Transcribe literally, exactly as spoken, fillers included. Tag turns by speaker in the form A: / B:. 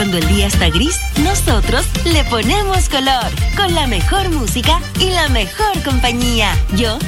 A: Cuando el día está gris, nosotros le ponemos color, con la mejor música y la mejor compañía. Yo